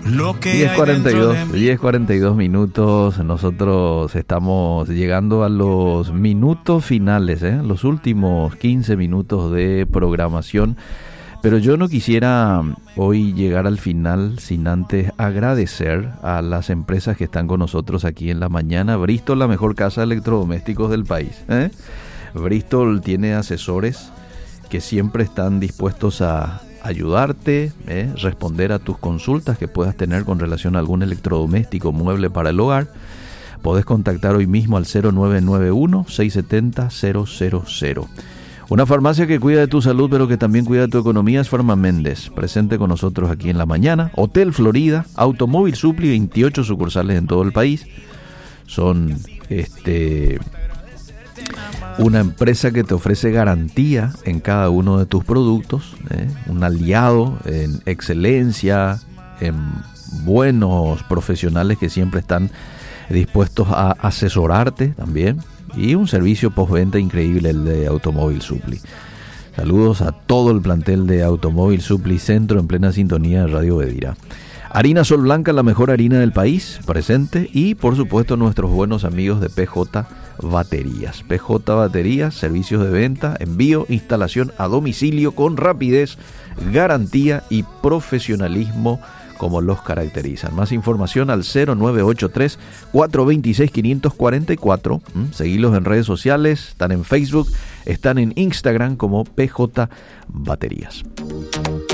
Lo que 10:42 minutos. Nosotros estamos llegando a los minutos finales, los últimos 15 minutos de programación. Pero yo no quisiera hoy llegar al final sin antes agradecer a las empresas que están con nosotros aquí en la mañana. Bristol, la mejor casa de electrodomésticos del país. Bristol tiene asesores que siempre están dispuestos a ayudarte, responder a tus consultas que puedas tener con relación a algún electrodoméstico, mueble para el hogar. Podés contactar hoy mismo al 0991-670-000. Una farmacia que cuida de tu salud, pero que también cuida de tu economía, es Farma Méndez. Presente con nosotros aquí en la mañana. Hotel Florida, Automóvil Supli, 28 sucursales en todo el país. Son una empresa que te ofrece garantía en cada uno de tus productos, un aliado en excelencia, en buenos profesionales que siempre están dispuestos a asesorarte también, y un servicio postventa increíble el de Automóvil Supli. Saludos a todo el plantel de Automóvil Supli Centro en plena sintonía de Radio Bedira. Harina Sol Blanca, la mejor harina del país, presente, y por supuesto nuestros buenos amigos de PJ Baterías. PJ Baterías, servicios de venta, envío, instalación a domicilio con rapidez, garantía y profesionalismo como los caracterizan. Más información al 0983-426-544. Seguilos en redes sociales, están en Facebook, están en Instagram como PJ Baterías.